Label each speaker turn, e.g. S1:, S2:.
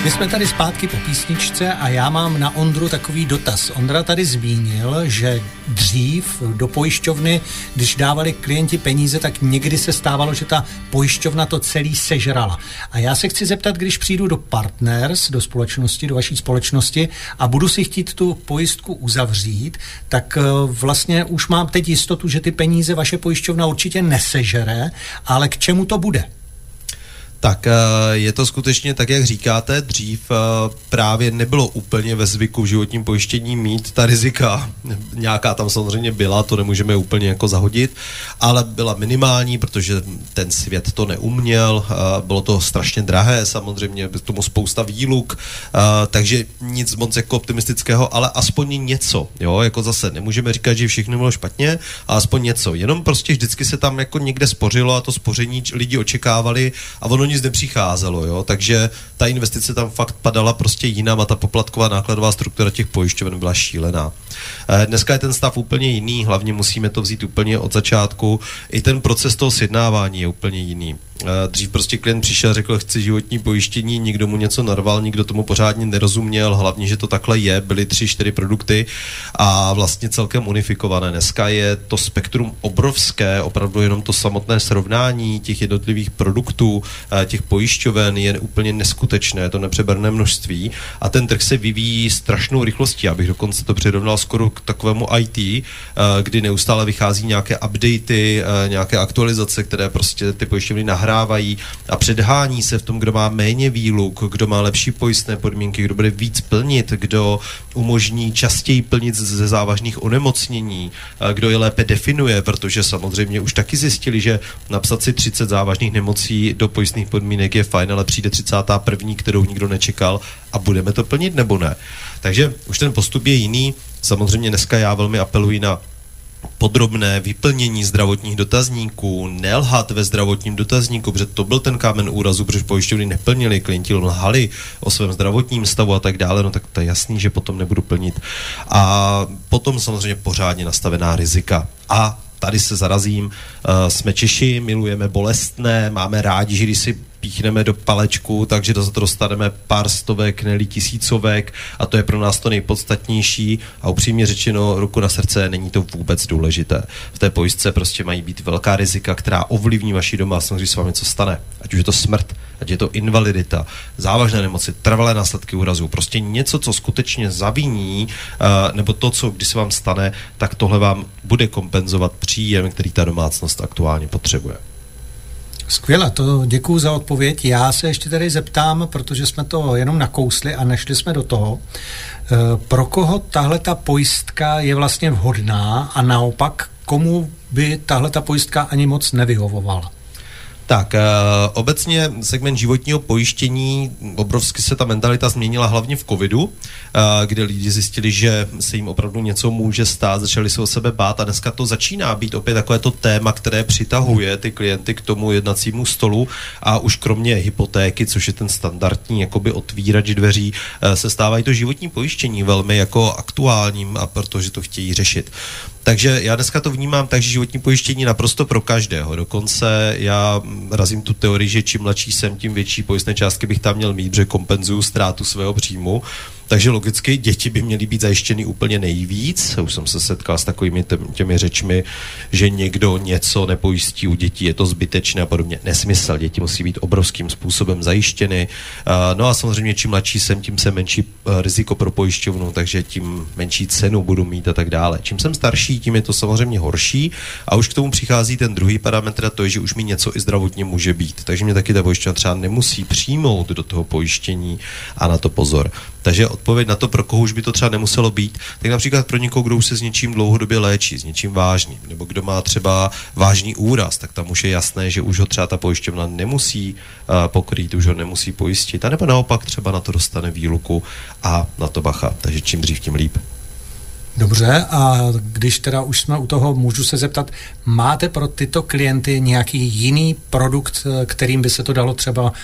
S1: My jsme tady zpátky po písničce a já mám na Ondru takový dotaz. Ondra tady zmínil, že dřív do pojišťovny, když dávali klienti peníze, tak někdy se stávalo, že ta pojišťovna to celý sežrala. A já se chci zeptat, když přijdu do Partners, do společnosti, do vaší společnosti a budu si chtít tu pojistku uzavřít, tak vlastně už mám teď jistotu, že ty peníze vaše pojišťovna určitě nesežere, ale k čemu to bude?
S2: Tak je to skutečně tak, jak říkáte, dřív právě nebylo úplně ve zvyku v životním pojištění mít ta rizika. Nějaká tam samozřejmě byla, to nemůžeme úplně jako zahodit, ale byla minimální, protože ten svět to neuměl, bylo to strašně drahé, samozřejmě, k tomu spousta výluk, takže nic moc jako optimistického, ale aspoň něco, jo, jako zase nemůžeme říkat, že všechno bylo špatně, ale aspoň něco, jenom prostě vždycky se tam jako někde spořilo a to spoření lidi očekávali a ono nic nepřicházelo, jo, takže ta investice tam fakt padala prostě jinam a ta poplatková nákladová struktura těch pojišťoven byla šílená. Dneska je ten stav úplně jiný, hlavně musíme to vzít úplně od začátku, i ten proces toho sjednávání je úplně jiný. Dřív prostě klient přišel, řekl, chci životní pojištění, někdo mu něco narval, nikdo tomu pořádně nerozuměl, hlavně, že to takhle je, byly 3-4 produkty a vlastně celkem unifikované. Dneska je to spektrum obrovské, opravdu jenom to samotné srovnání těch jednotlivých produktů, těch pojišťoven je úplně neskutečné, je to nepřeberné množství a ten trh se vyvíjí strašnou rychlostí. Já bych dokonce to přirovnal skoro k takovému IT, kdy neustále vychází nějaké updaty, nějaké aktualizace, které prostě ty pojišťovny nahrávají a předhání se v tom, kdo má méně výluk, kdo má lepší pojistné podmínky, kdo bude víc plnit, kdo umožní častěji plnit ze závažných onemocnění, kdo je lépe definuje, protože samozřejmě už taky zjistili, že napsat si 30 závažných nemocí do pojistných podmínek je fajn, ale přijde 31., kterou nikdo nečekal a budeme to plnit nebo ne. Takže už ten postup je jiný. Samozřejmě dneska já velmi apeluji na podrobné vyplnění zdravotních dotazníků, nelhat ve zdravotním dotazníku, protože to byl ten kámen úrazu, protože pojišťovny neplnili, klienti lhali o svém zdravotním stavu a tak dále, no tak to je jasný, že potom nebudu plnit. A potom samozřejmě pořádně nastavená rizika. A tady se zarazím, jsme Češi, milujeme bolestné, máme rádi, že když si píchneme do palečku, takže za to dostaneme pár stovek, ne-li tisícovek a to je pro nás to nejpodstatnější a upřímně řečeno, ruku na srdce, není to vůbec důležité. V té pojistce prostě mají být velká rizika, která ovlivní vaši domácnost, když se vám něco stane. Ať už je to smrt, ať je to invalidita, závažné nemoci, trvalé následky úrazu, prostě něco, co skutečně zaviní, nebo to, co když se vám stane, tak tohle vám bude kompenzovat příjem, který ta domácnost aktuálně potřebuje.
S1: Skvěle, to děkuju za odpověď. Já se ještě tady zeptám, protože jsme to jenom nakousli a nešli jsme do toho, pro koho tahle ta pojistka je vlastně vhodná a naopak, komu by tahle ta pojistka ani moc nevyhovovala?
S2: Tak, obecně segment životního pojištění, obrovsky se ta mentalita změnila hlavně v covidu, kde lidi zjistili, že se jim opravdu něco může stát, začali se o sebe bát a dneska to začíná být opět takové to téma, které přitahuje ty klienty k tomu jednacímu stolu a už kromě hypotéky, což je ten standardní jakoby otvírač dveří, se stávají to životní pojištění velmi jako aktuálním a protože to chtějí řešit. Takže já dneska to vnímám tak, že životní pojištění naprosto pro každého. Dokonce já razím tu teorii, že čím mladší jsem, tím větší pojistné částky bych tam měl mít, protože kompenzuju ztrátu svého příjmu. Takže logicky děti by měly být zajištěny úplně nejvíc. Už jsem se setkal s takovými těmi řečmi, že někdo něco nepojistí u dětí, je to zbytečné a podobně. Nesmysl, děti musí být obrovským způsobem zajištěny. No a samozřejmě čím mladší jsem, tím se menší riziko pro pojišťovnu, takže tím menší cenu budu mít a tak dále. Čím jsem starší, tím je to samozřejmě horší a už k tomu přichází ten druhý parametr, to je, že už mi něco i zdravotně může být. Takže mě taky ta pojišťovna třeba nemusí přijmout do toho pojištění a na to pozor. Takže odpověď na to, pro koho už by to třeba nemuselo být, tak například pro někoho, kdo už se s něčím dlouhodobě léčí, s něčím vážným, nebo kdo má třeba vážný úraz, tak tam už je jasné, že už ho třeba ta pojišťovna nemusí pokrýt, už ho nemusí pojistit, a nebo naopak třeba na to dostane výluku a na to bacha. Takže čím dřív, tím líp.
S1: Dobře, a když teda už jsme u toho, můžu se zeptat, máte pro tyto klienty nějaký jiný produkt, kterým by se to dalo třeba